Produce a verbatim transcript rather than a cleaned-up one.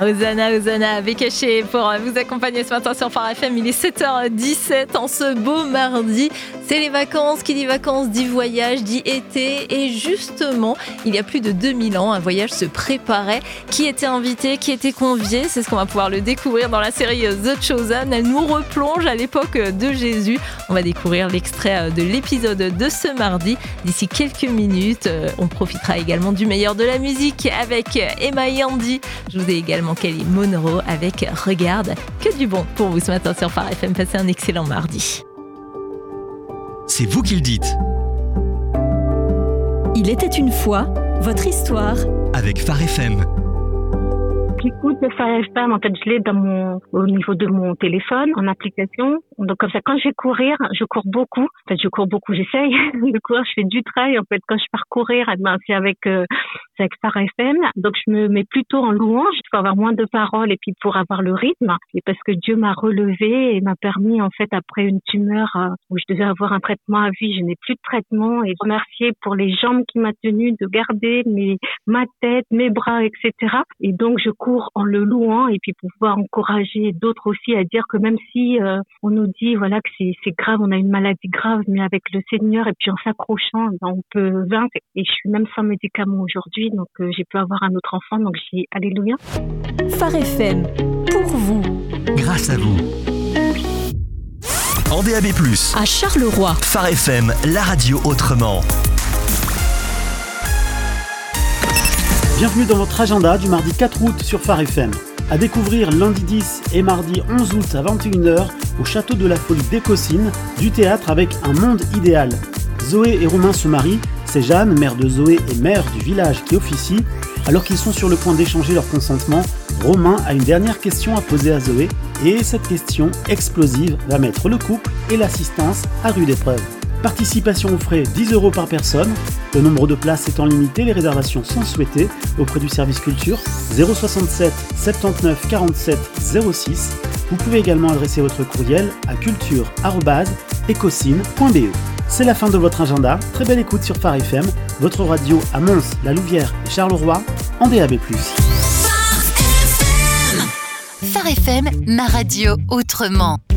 Hosanna, Hosanna, Bécaché pour vous accompagner ce matin sur Phare F M. Il est sept heures dix-sept en ce beau mardi. C'est les vacances. Qui dit vacances dit voyage, dit été. Et justement, il y a plus de deux mille ans, un voyage se préparait. Qui était invité, qui était convié? C'est ce qu'on va pouvoir le découvrir dans la série The Chosen. Elle nous replonge à l'époque de Jésus. On va découvrir l'extrait de l'épisode de ce mardi. D'ici quelques minutes, on profitera également du meilleur de la musique avec Emma et Andy. Je vous ai également Kelly Monroe avec Regarde. Que du bon pour vous ce matin sur Phare F M. Passez un excellent mardi. C'est vous qui le dites. Il était une fois, votre histoire. Avec Phare F M. J'écoute le Phare F M, en fait, je l'ai dans mon, au niveau de mon téléphone, en application. Donc, comme ça, quand je vais courir, je cours beaucoup. En fait, je cours beaucoup, j'essaye de courir, je fais du trail. En fait, quand je pars courir, eh ben, c'est avec, euh, c'est avec Phare F M. Donc, je me mets plutôt en louange pour avoir moins de paroles et puis pour avoir le rythme. Et parce que Dieu m'a relevé et m'a permis, en fait, après une tumeur euh, où je devais avoir un traitement à vie, je n'ai plus de traitement, et remercier pour les jambes qui m'a tenu de garder mes, ma tête, mes bras, et cetera. Et donc, je cours en le louant et puis pour pouvoir encourager d'autres aussi à dire que même si euh, on nous dit voilà que c'est c'est grave, on a une maladie grave, mais avec le Seigneur et puis en s'accrochant, ben, on peut vaincre. Et je suis même sans médicaments aujourd'hui, donc euh, j'ai pu avoir un autre enfant, donc j'ai alléluia. Phare F M, pour vous. Grâce à vous. En D A B plus, À Charleroi. Phare F M, la radio autrement. Bienvenue dans votre agenda du mardi quatre août sur Phare F M. À découvrir lundi dix et mardi onze août à vingt et une heures au Château de la Folie d'Écosine, du théâtre avec Un monde idéal. Zoé et Romain se marient, c'est Jeanne, mère de Zoé et mère du village qui officie. Alors qu'ils sont sur le point d'échanger leur consentement, Romain a une dernière question à poser à Zoé et cette question explosive va mettre le couple et l'assistance à rude épreuve. Participation aux frais dix euros par personne. Le nombre de places étant limité, les réservations sont souhaitées auprès du service culture zéro soixante-sept soixante-neuf quarante-sept zéro six. Vous pouvez également adresser votre courriel à culture arobase ecosine point b e. C'est la fin de votre agenda. Très belle écoute sur Phare F M, votre radio à Mons, La Louvière et Charleroi en D A B plus. Phare F M, ma radio autrement.